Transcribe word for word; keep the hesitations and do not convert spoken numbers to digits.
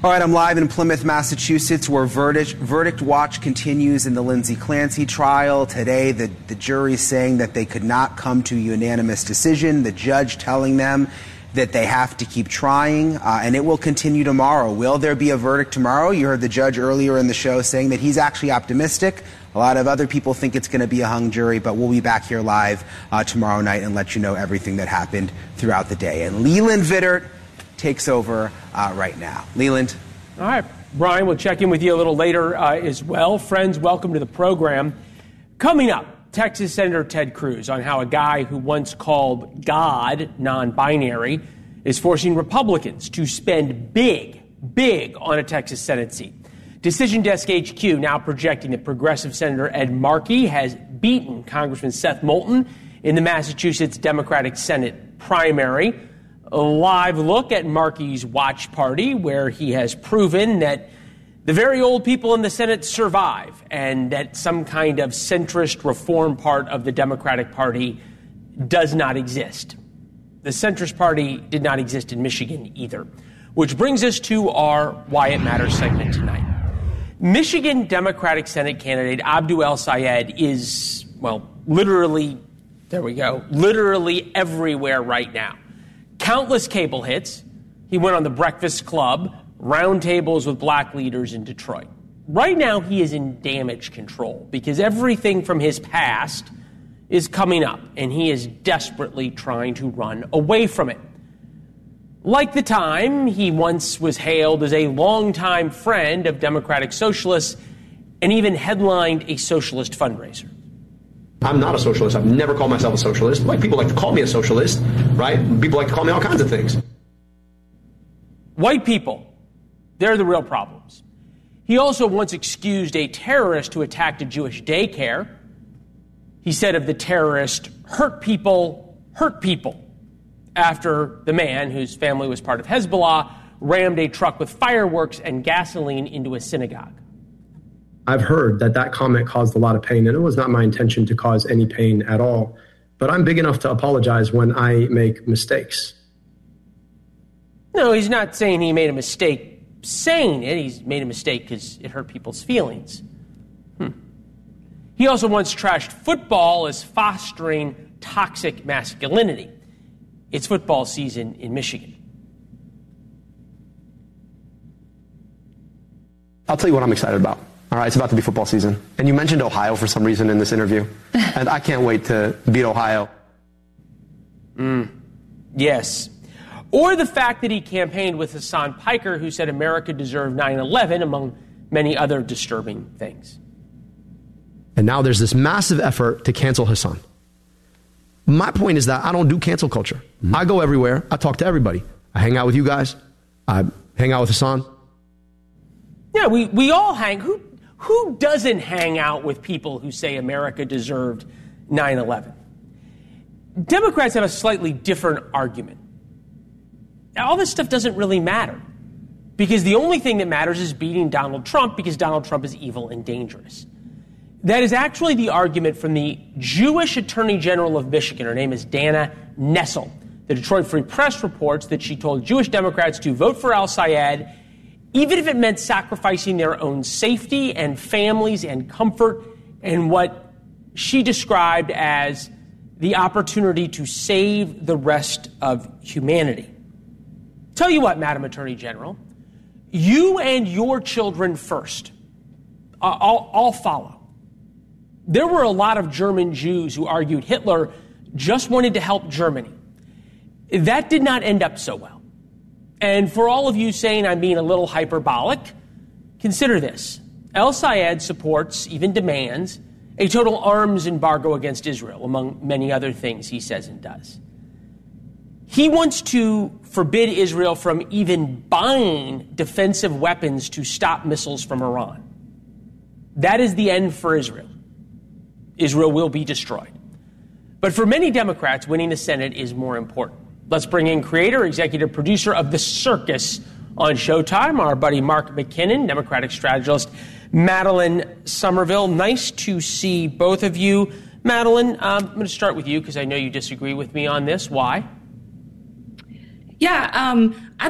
All right, I'm live in Plymouth, Massachusetts, where verdict, verdict watch continues in the Lindsay Clancy trial. Today, the, the jury's saying that they could not come to a unanimous decision. The judge telling them that they have to keep trying, uh, and it will continue tomorrow. Will there be a verdict tomorrow? You heard the judge earlier in the show saying that he's actually optimistic. A lot of other people think it's going to be a hung jury, but we'll be back here live uh, tomorrow night and let you know everything that happened throughout the day. And Leland Vittert takes over uh, right now. Leland. All right, Brian, we'll check in with you a little later uh, as well. Friends, welcome to the program. Coming up, Texas Senator Ted Cruz on how a guy who once called God non-binary is forcing Republicans to spend big, big on a Texas Senate seat. Decision Desk H Q now projecting that progressive Senator Ed Markey has beaten Congressman Seth Moulton in the Massachusetts Democratic Senate primary. A live look at Markey's watch party, where he has proven that the very old people in the Senate survive and that some kind of centrist reform part of the Democratic Party does not exist. The centrist party did not exist in Michigan either, which brings us to our Why It Matters segment tonight. Michigan Democratic Senate candidate Abdou El-Sayed is, well, literally, there we go, literally everywhere right now. Countless cable hits. He went on The Breakfast Club, roundtables with black leaders in Detroit. Right now, he is in damage control because everything from his past is coming up, and he is desperately trying to run away from it. Like the time he once was hailed as a longtime friend of Democratic Socialists and even headlined a socialist fundraiser. I'm not a socialist. I've never called myself a socialist. Like, people like to call me a socialist, right? People like to call me all kinds of things. White people, they're the real problems. He also once excused a terrorist who attacked a Jewish daycare. He said of the terrorist, hurt people, hurt people, after the man, whose family was part of Hezbollah, rammed a truck with fireworks and gasoline into a synagogue. I've heard that that comment caused a lot of pain, and it was not my intention to cause any pain at all. But I'm big enough to apologize when I make mistakes. No, he's not saying he made a mistake saying it. He's made a mistake because it hurt people's feelings. Hmm. He also once trashed football as fostering toxic masculinity. It's football season in Michigan. I'll tell you what I'm excited about. All right, it's about to be football season. And you mentioned Ohio for some reason in this interview. And I can't wait to beat Ohio. Mm. Yes. Or the fact that he campaigned with Hassan Piker, who said America deserved nine eleven, among many other disturbing things. And now there's this massive effort to cancel Hassan. My point is that I don't do cancel culture. Mm-hmm. I go everywhere. I talk to everybody. I hang out with you guys. I hang out with Hassan. Yeah, we, we all hang. Who who doesn't hang out with people who say America deserved nine eleven? Democrats have a slightly different argument. All this stuff doesn't really matter because the only thing that matters is beating Donald Trump because Donald Trump is evil and dangerous. That is actually the argument from the Jewish Attorney General of Michigan. Her name is Dana Nessel. The Detroit Free Press reports that she told Jewish Democrats to vote for El-Sayed even if it meant sacrificing their own safety and families and comfort and what she described as the opportunity to save the rest of humanity. Tell you what, Madam Attorney General, you and your children first. I'll, I'll follow. There were a lot of German Jews who argued Hitler just wanted to help Germany. That did not end up so well. And for all of you saying I'm being a little hyperbolic, consider this. El-Sayed supports, even demands, a total arms embargo against Israel, among many other things he says and does. He wants to forbid Israel from even buying defensive weapons to stop missiles from Iran. That is the end for Israel. Israel will be destroyed. But for many Democrats, winning the Senate is more important. Let's bring in creator, executive producer of The Circus on Showtime, our buddy Mark McKinnon, Democratic strategist Madeline Somerville. Nice to see both of you. Madeline, um, I'm going to start with you because I know you disagree with me on this. Why? Yeah, um, I